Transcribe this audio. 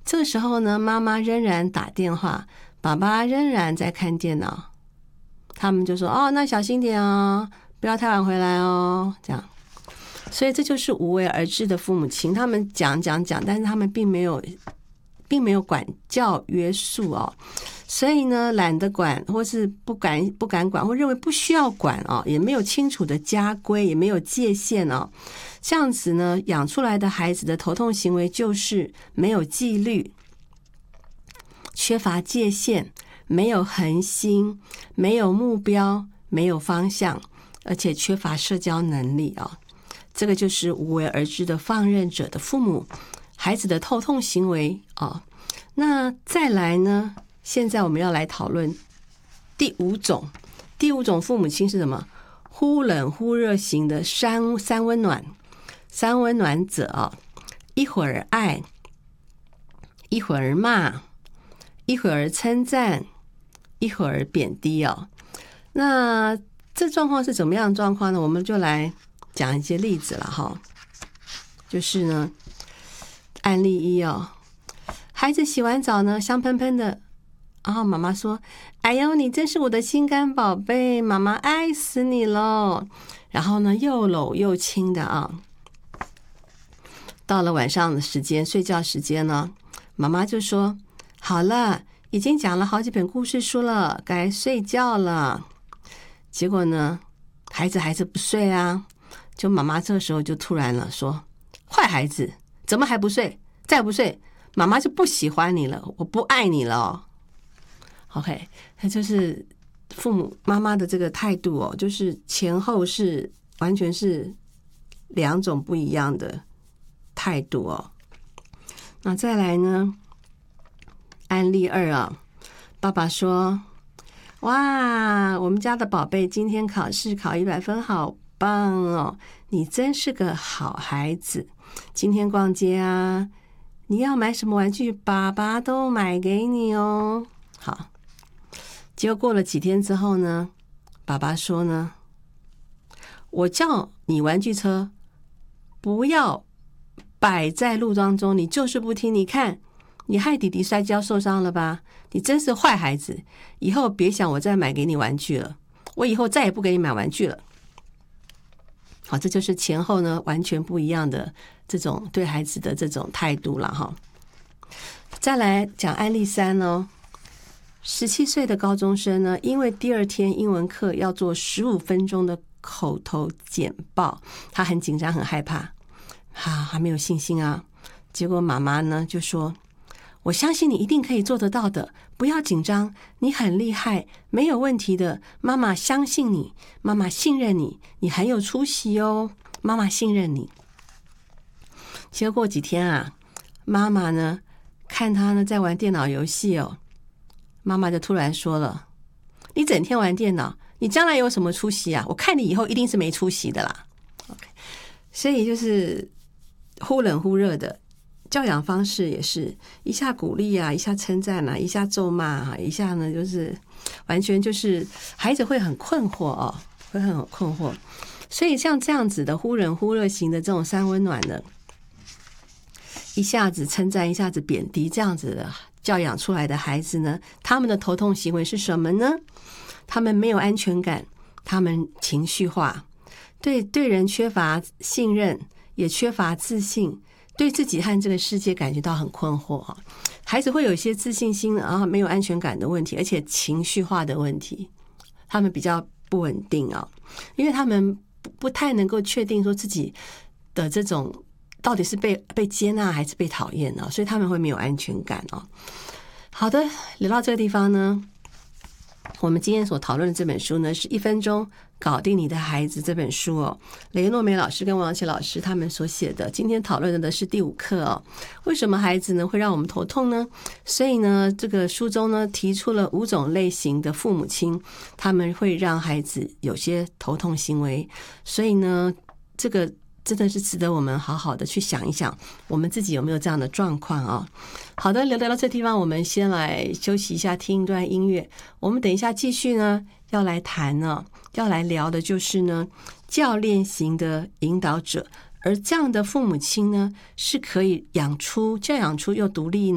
这个时候呢，妈妈仍然打电话，爸爸仍然在看电脑，他们就说哦，那小心点哦，不要太晚回来哦，这样。所以这就是无为而治的父母亲，他们讲，但是他们并没有管教约束哦，所以呢，懒得管，或是不敢管，或认为不需要管哦，也没有清楚的家规，也没有界限哦。这样子呢，养出来的孩子的头痛行为就是没有纪律，缺乏界限，没有恒心，没有目标，没有方向，而且缺乏社交能力哦。这个就是无为而治的放任者的父母，孩子的头痛行为哦。那再来呢？现在我们要来讨论第五种父母亲是什么？忽冷忽热型的三温暖者啊，一会儿爱，一会儿骂，一会儿称赞，一会儿贬低哦。那这状况是怎么样的状况呢？我们就来讲一些例子了哈。就是呢，案例一哦，孩子洗完澡呢，香喷喷的，然后妈妈说：“哎呦，你真是我的心肝宝贝，妈妈爱死你了。”然后呢，又搂又亲的啊。到了晚上的时间，睡觉时间呢，妈妈就说：“好了，已经讲了好几本故事书了，该睡觉了。”结果呢，孩子还是不睡啊。就妈妈这个时候就突然了，说：“坏孩子，怎么还不睡？再不睡，妈妈就不喜欢你了，我不爱你了哦。” OK， 那就是父母妈妈的这个态度哦，就是前后是完全是两种不一样的态度哦。那再来呢，案例二啊，爸爸说：“哇，我们家的宝贝今天考试考100分，好棒哦！你真是个好孩子。今天逛街啊，你要买什么玩具，爸爸都买给你哦。”好。结果过了几天之后呢，爸爸说呢：“我叫你玩具车不要摆在路当中，你就是不听。你看，你害弟弟摔跤受伤了吧？你真是坏孩子！以后别想我再买给你玩具了，我以后再也不给你买玩具了。”好，这就是前后呢完全不一样的这种对孩子的这种态度了哈。再来讲案例3哦。17岁的高中生呢，因为第二天英文课要做15分钟的口头简报，他很紧张很害怕，还没有信心啊。结果妈妈呢就说：“我相信你一定可以做得到的，不要紧张，你很厉害，没有问题的，妈妈相信你，妈妈信任你，你很有出息哦，妈妈信任你。”结果几天啊，妈妈呢看他呢在玩电脑游戏哦，妈妈就突然说了：“你整天玩电脑，你将来有什么出息啊？我看你以后一定是没出息的啦。” OK， 所以就是忽冷忽热的教养方式，也是一下鼓励啊，一下称赞啊，一下咒骂啊，一下呢就是完全就是孩子会很困惑哦，会很困惑。所以像这样子的忽冷忽热型的这种三温暖的，一下子称赞，一下子贬低，这样子的教养出来的孩子呢，他们的头痛行为是什么呢？他们没有安全感，他们情绪化，对人缺乏信任，也缺乏自信，对自己和这个世界感觉到很困惑。孩子会有一些自信心啊，没有安全感的问题，而且情绪化的问题，他们比较不稳定啊，因为他们不太能够确定说自己的这种到底是被接纳还是被讨厌啊，所以他们会没有安全感哦。好的，聊到这个地方呢，我们今天所讨论的这本书呢，是1分钟搞定你的孩子这本书哦，雷诺梅老师跟王琦老师他们所写的。今天讨论的是第5课哦，为什么孩子呢会让我们头痛呢？所以呢，这个书中呢提出了5种类型的父母亲，他们会让孩子有些头痛行为。所以呢，这个真的是值得我们好好的去想一想，我们自己有没有这样的状况啊？好的，聊到这地方，我们先来休息一下，听一段音乐。我们等一下继续呢，要来谈呢，要来聊的就是呢，教练型的引导者，而这样的父母亲呢，是可以教养出又独立呢。